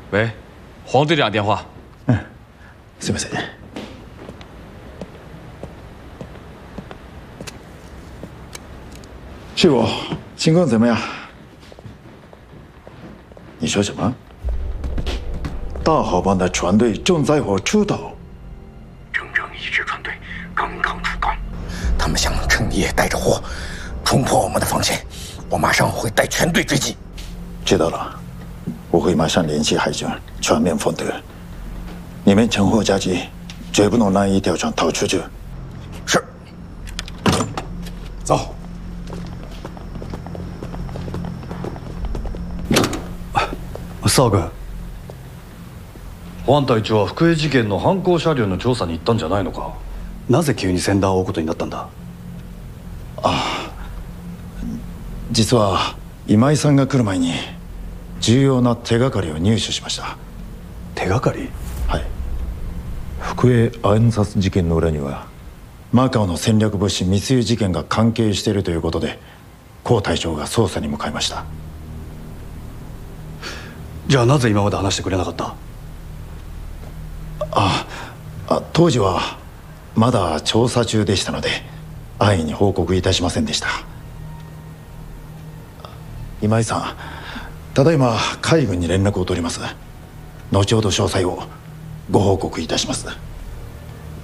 喂，黄队长电话。 すいません。师傅，情况怎么样？你说什么？大好帮的船队正在火出岛。 整整一支船队刚刚出港，他们想趁夜带着货冲破我们的防线，我马上会带全队追击。 知道了，我会马上联系海军全面封堵。你们趁火夹击，绝不能让一条船逃出去。 是。走。 澤君、保安隊長は福江事件の犯行車両の調査に行ったんじゃないのか。なぜ急に船団を追うことになったんだ。 実は今井さんが来る前に重要な手がかりを入手しました。 手がかり？ はい。福江暗殺事件の裏にはマカオの戦略物資密輸事件が関係しているということで、高隊長が捜査に向かいました。 じゃあなぜ今まで話してくれなかった？ 当時はまだ調査中でしたので安易に報告いたしませんでした。今井さん、ただいま海軍に連絡を取ります。後ほど詳細をご報告いたします。